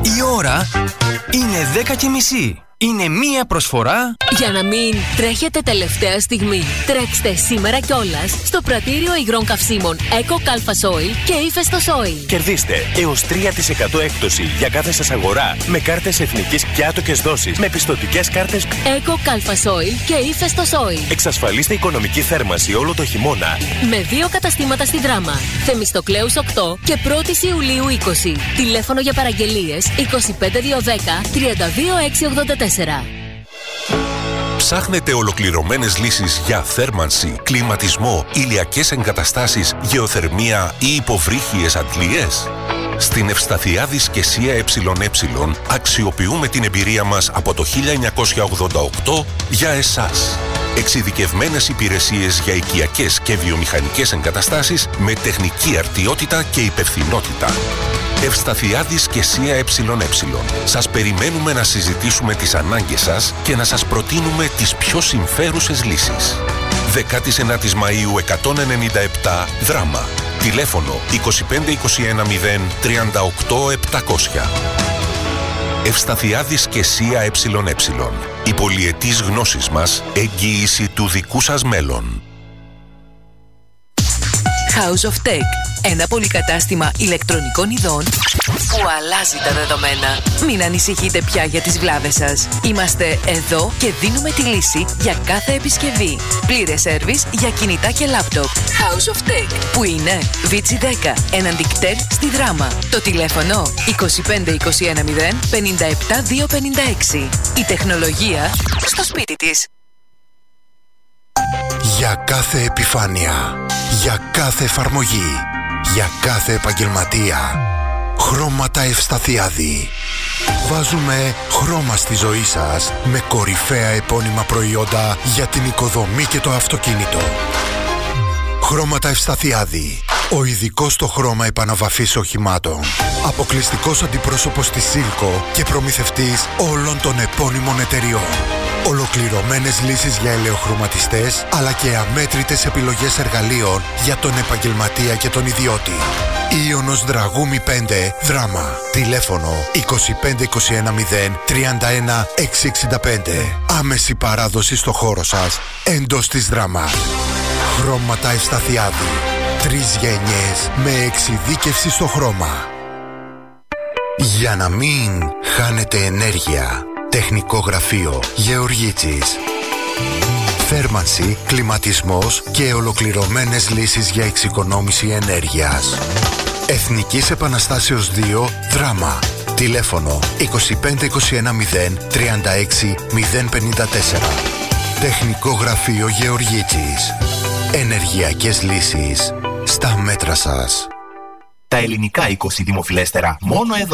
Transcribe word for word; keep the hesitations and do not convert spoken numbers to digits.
Η ώρα είναι δέκα και μισή. Είναι μία προσφορά για να μην τρέχετε τελευταία στιγμή. Τρέξτε σήμερα κιόλας στο πρατήριο υγρών καυσίμων Eco Calphas Oil και Ύφεστος Oil. Κερδίστε έως τρία τοις εκατό έκπτωση για κάθε σας αγορά με κάρτες εθνικής και άτοκες δόσεις με πιστωτικές κάρτες Eco Calphas Oil και Ύφεστος Oil. Εξασφαλίστε οικονομική θέρμανση όλο το χειμώνα. Με δύο καταστήματα στη Δράμα. Θεμιστοκλέους οκτώ και πρώτη Ιουλίου είκοσι. Τηλέφωνο για παραγγελίες είκοσι πέντε διακόσια δέκα τριάντα δύο εξακόσια ογδόντα τέσσερα. Ψάχνετε ολοκληρωμένες λύσεις για θέρμανση, κλιματισμό, ηλιακές εγκαταστάσεις, γεωθερμία ή υποβρύχιες αντλίες? Στην Ευσταθιάδης και ΣΥΑ ΕΕ αξιοποιούμε την εμπειρία μας από το χίλια εννιακόσια ογδόντα οκτώ για εσάς. Εξειδικευμένες υπηρεσίες για οικιακές και βιομηχανικές εγκαταστάσεις με τεχνική αρτιότητα και υπευθυνότητα. Ευσταθιάδης και ΣΥΑ ΕΕ. Σας περιμένουμε να συζητήσουμε τις ανάγκες σας και να σας προτείνουμε τις πιο συμφέρουσες λύσεις. δεκάτης ενάτης Μαΐου εκατόν ενενήντα επτά Δράμα. Τηλέφωνο είκοσι πέντε είκοσι ένα μηδέν τριάντα οκτώ επτακόσια. Ευσταθιάδης και ΣΥΑ ΕΕ. Η πολυετής γνώσης μας, εγγύηση του δικού σας μέλλον. House of Tech. Ένα πολυκατάστημα ηλεκτρονικών ειδών που αλλάζει τα δεδομένα. Μην ανησυχείτε πια για τις βλάβες σας. Είμαστε εδώ και δίνουμε τη λύση για κάθε επισκευή. Πλήρες σέρβις για κινητά και λάπτοπ. House of Tech. Που είναι Βίτσι δέκα, έναντι κτέλ στη Δράμα. Το τηλέφωνο είκοσι πέντε είκοσι ένα μηδέν πενήντα επτά διακόσια πενήντα έξι. Η τεχνολογία στο σπίτι της. Για κάθε επιφάνεια, για κάθε εφαρμογή, για κάθε επαγγελματία. Χρώματα Ευσταθιάδη. Βάζουμε χρώμα στη ζωή σας με κορυφαία επώνυμα προϊόντα για την οικοδομή και το αυτοκίνητο. Χρώματα Ευσταθιάδη. Ο ειδικός στο χρώμα επαναβαφής οχημάτων. Αποκλειστικός αντιπρόσωπος της Σίλκο και προμηθευτής όλων των επώνυμων εταιριών. Ολοκληρωμένες λύσεις για ελαιοχρωματιστές, αλλά και αμέτρητες επιλογές εργαλείων για τον επαγγελματία και τον ιδιώτη. Ίωνος Δραγούμη πέντε, Δράμα. Τηλέφωνο είκοσι πέντε είκοσι ένα μηδέν τριάντα ένα εξακόσια εξήντα πέντε. Άμεση παράδοση στο χώρο σας, εντός της Δράμας. Χρώματα Ευσταθιάδη. Τρεις γενιές με εξειδίκευση στο χρώμα. Για να μην χάνετε ενέργεια. Τεχνικό γραφείο Γεωργίτσης. Θέρμανση, κλιματισμός και ολοκληρωμένες λύσεις για εξοικονόμηση ενέργειας. Εθνικής Επαναστάσεως δύο, Δράμα. Τηλέφωνο είκοσι πέντε είκοσι ένα μηδέν τριάντα έξι μηδέν πενήντα τέσσερα. Τεχνικό γραφείο Γεωργίτσης. Ενεργειακές λύσεις στα μέτρα σας. Τα ελληνικά είκοσι δημοφιλέστερα μόνο εδώ.